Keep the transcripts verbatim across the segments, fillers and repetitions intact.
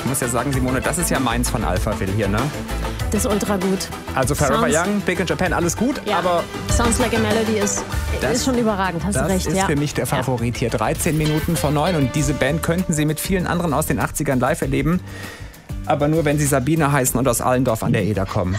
muss ja sagen, Simone, das ist ja meins von Alphaville hier, ne? Das ist ultra gut. Also Forever Sounds- Young, Big in Japan, alles gut, Ja. aber Sounds Like a Melody ist, Das- ist schon überragend, hast du das recht. ist ja. für mich der Favorit hier. dreizehn Minuten vor neun und diese Band könnten Sie mit vielen anderen aus den achtzigern live erleben, aber nur, wenn Sie Sabine heißen und aus Allendorf an der Eder kommen.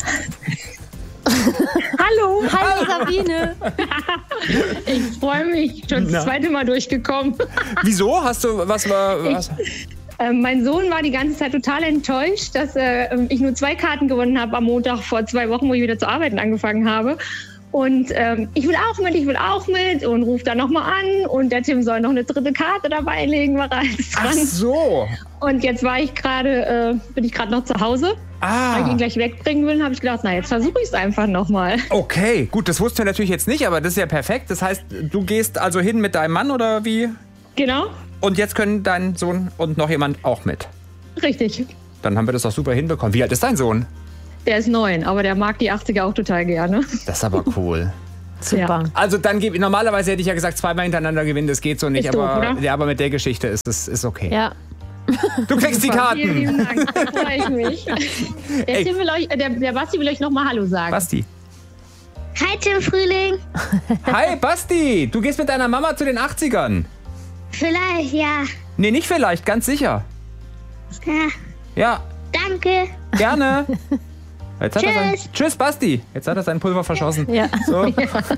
Hallo, Hallo Sabine. ich freue mich. Schon Na. das zweite Mal durchgekommen. Wieso? Hast du, was war, was? Äh, mein Sohn war die ganze Zeit total enttäuscht, dass äh, ich nur zwei Karten gewonnen habe am Montag vor zwei Wochen, wo ich wieder zu arbeiten angefangen habe. Und ähm, ich will auch mit, ich will auch mit und ruft dann nochmal an. Und der Tim soll noch eine dritte Karte dabei legen, war alles Ach dran. so. Und jetzt war ich gerade, äh, bin ich gerade noch zu Hause. Weil ich ihn Ah, gleich wegbringen will, habe ich gedacht, na jetzt versuche ich es einfach nochmal. okay. Gut, das wussten wir natürlich jetzt nicht, aber das ist ja perfekt. Das heißt, du gehst also hin mit deinem Mann oder wie? Genau, Und jetzt können dein Sohn und noch jemand auch mit. richtig. Dann haben wir das doch super hinbekommen. Wie alt ist dein Sohn? Der ist neun, aber der mag die achtziger auch total gerne. Das ist aber cool. Super. Also dann gebe normalerweise hätte ich ja gesagt, zweimal hintereinander gewinnen, das geht so nicht. Ist doof, aber, oder? ja, aber mit der Geschichte ist es ist okay. Ja. Du kriegst die Vielen Karten. lieben Dank, da freue ich mich. Der, Ey. Tim will euch, äh, der, der Basti will euch nochmal Hallo sagen. Basti. Hi Tim Frühling. Hi Basti, du gehst mit deiner Mama zu den achtzigern. Vielleicht, ja. Nee, nicht vielleicht, ganz sicher. Ja. Ja, Danke. gerne. Jetzt hat er sein, Tschüss. tschüss Basti. Jetzt hat er sein Pulver verschossen. Ja. So.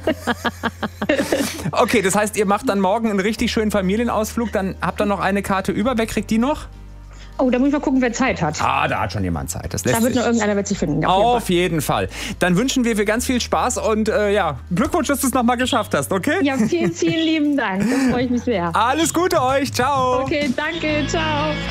Okay, das heißt, ihr macht dann morgen einen richtig schönen Familienausflug. Dann habt ihr noch eine Karte über. Wer kriegt die noch? Oh, da muss ich mal gucken, wer Zeit hat. Ah, da hat schon jemand Zeit. Das lässt Da wird sich. noch irgendeiner wird sich finden. Auf jeden Fall. Auf jeden Fall. Dann wünschen wir dir ganz viel Spaß und äh, ja, Glückwunsch, dass du es nochmal geschafft hast, okay? Ja, vielen, vielen lieben Dank. Da freue ich mich sehr. Alles Gute euch. Ciao. Okay, danke. Ciao.